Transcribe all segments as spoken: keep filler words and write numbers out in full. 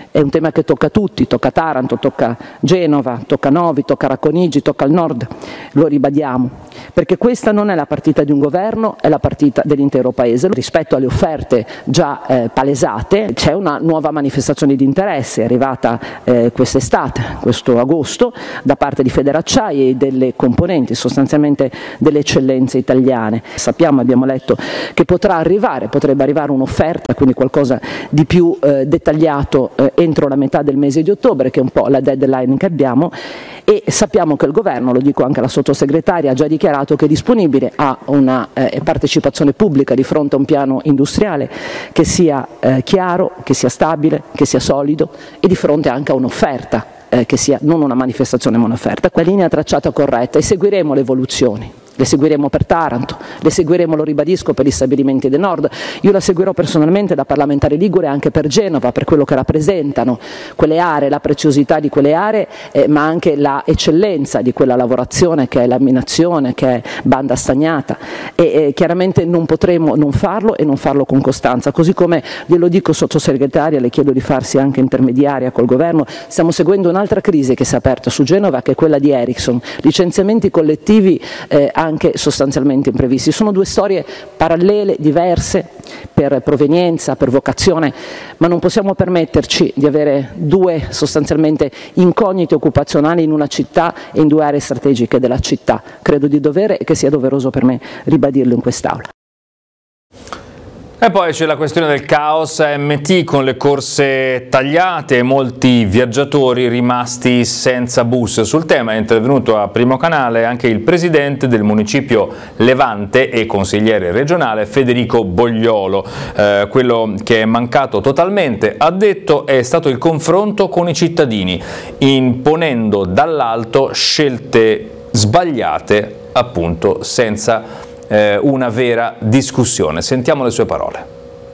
è un tema che tocca tutti, tocca Taranto, tocca Genova, tocca Novi, tocca Racconigi, tocca il nord, lo ribadiamo, perché questa non è la partita di un governo, è la partita dell'intero Paese. Rispetto alle offerte già eh, palesate c'è una nuova manifestazione di interesse, è arrivata eh, quest'estate, questo agosto, da parte di Federacciai e delle componenti sostanzialmente delle eccellenze italiane. Sappiamo, abbiamo letto che potrà arrivare, potrebbe arrivare un'offerta, quindi qualcosa di più eh, dettagliato eh, entro la metà del mese di ottobre, che è un po' la deadline che abbiamo, e sappiamo che il governo, lo dico anche alla sottosegretaria, ha già dichiarato che è disponibile a una eh, partecipazione pubblica di fronte a un piano industriale che sia eh, chiaro, che sia stabile, che sia solido e di fronte anche a un'offerta eh, che sia non una manifestazione ma un'offerta. La linea tracciata corretta e seguiremo le evoluzioni. Le seguiremo per Taranto, le seguiremo, lo ribadisco, per gli stabilimenti del nord. Io la seguirò personalmente da parlamentare ligure anche per Genova, per quello che rappresentano quelle aree, la preziosità di quelle aree, eh, ma anche la eccellenza di quella lavorazione che è laminazione, che è banda stagnata. E eh, chiaramente non potremo non farlo e non farlo con costanza. Così come glielo dico, sottosegretaria, le chiedo di farsi anche intermediaria col governo, stiamo seguendo un'altra crisi che si è aperta su Genova, che è quella di Ericsson, licenziamenti collettivi eh, anche sostanzialmente imprevisti. Sono due storie parallele, diverse per provenienza, per vocazione, ma non possiamo permetterci di avere due sostanzialmente incognite occupazionali in una città e in due aree strategiche della città. Credo di dovere e che sia doveroso per me ribadirlo in quest'Aula. E poi c'è la questione del caos A M T con le corse tagliate e molti viaggiatori rimasti senza bus. Sul tema è intervenuto a Primo Canale anche il presidente del municipio Levante e consigliere regionale Federico Bogliolo. Eh, quello che è mancato totalmente, ha detto, è stato il confronto con i cittadini, imponendo dall'alto scelte sbagliate, appunto, senza una vera discussione. Sentiamo le sue parole.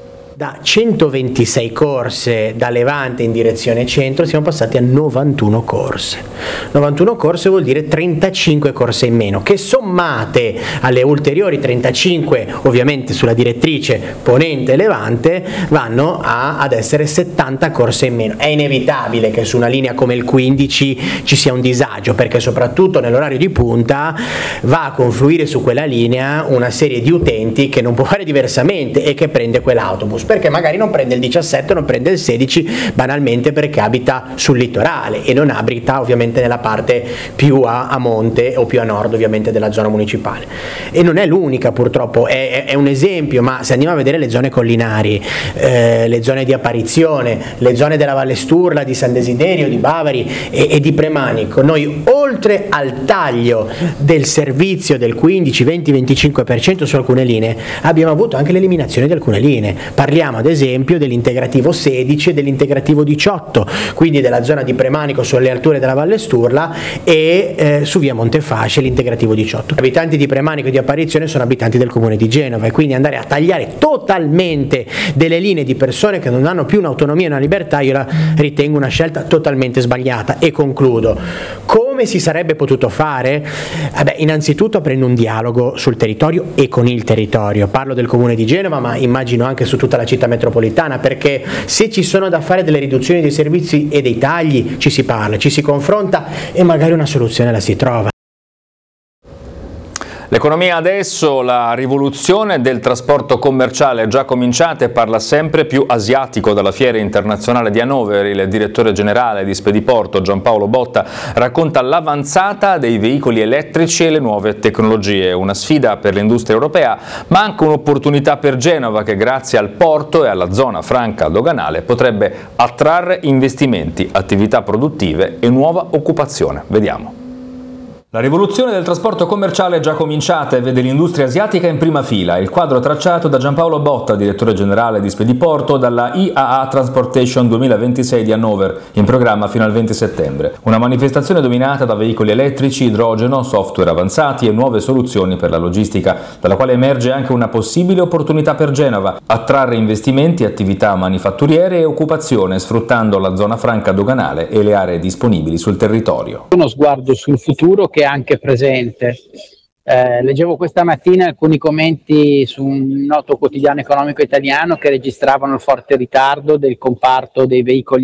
Da centoventisei corse da Levante in direzione centro siamo passati a novantuno corse. novantuno corse vuol dire trentacinque corse in meno, che sommate alle ulteriori trentacinque ovviamente sulla direttrice Ponente Levante vanno a, ad essere settanta corse in meno. È inevitabile che su una linea come il quindici ci sia un disagio, perché soprattutto nell'orario di punta va a confluire su quella linea una serie di utenti che non può fare diversamente e che prende quell'autobus, perché magari non prende il diciassette, non prende il sedici, banalmente perché abita sul litorale e non abita ovviamente nella parte più a, a monte o più a nord ovviamente della zona municipale. E non è l'unica, purtroppo, è, è un esempio, ma se andiamo a vedere le zone collinari, eh, le zone di apparizione, le zone della Valle Sturla, di San Desiderio, di Bavari e, e di Premanico, noi oltre al taglio del servizio del quindici, venti, venticinque per cento su alcune linee abbiamo avuto anche l'eliminazione di alcune linee. Parliamo ad esempio dell'integrativo sedici e dell'integrativo diciotto, quindi della zona di Premanico sulle alture della Valle Sturla e eh, su via Montefasce l'integrativo diciotto. Gli abitanti di Premanico e di Apparizione sono abitanti del comune di Genova e quindi andare a tagliare totalmente delle linee di persone che non hanno più un'autonomia e una libertà io la ritengo una scelta totalmente sbagliata. E concludo. Come si sarebbe potuto fare? Vabbè, innanzitutto aprendo un dialogo sul territorio e con il territorio. Parlo del comune di Genova, ma immagino anche su tutta la città metropolitana, perché se ci sono da fare delle riduzioni dei servizi e dei tagli ci si parla, ci si confronta e magari una soluzione la si trova. L'economia adesso, la rivoluzione del trasporto commerciale è già cominciata e parla sempre più asiatico. Dalla Fiera Internazionale di Hannover il direttore generale di Spediporto Giampaolo Botta racconta l'avanzata dei veicoli elettrici e le nuove tecnologie, una sfida per l'industria europea ma anche un'opportunità per Genova che grazie al porto e alla zona franca doganale potrebbe attrarre investimenti, attività produttive e nuova occupazione. Vediamo. La rivoluzione del trasporto commerciale è già cominciata e vede l'industria asiatica in prima fila. Il quadro tracciato da Giampaolo Botta, direttore generale di Spediporto, dalla I A A Transportation duemilaventisei di Hannover, in programma fino al venti settembre. Una manifestazione dominata da veicoli elettrici, idrogeno, software avanzati e nuove soluzioni per la logistica, dalla quale emerge anche una possibile opportunità per Genova, attrarre investimenti, attività manifatturiere e occupazione, sfruttando la zona franca doganale e le aree disponibili sul territorio. Uno sguardo sul futuro che anche presente. Eh, leggevo questa mattina alcuni commenti su un noto quotidiano economico italiano che registravano il forte ritardo del comparto dei veicoli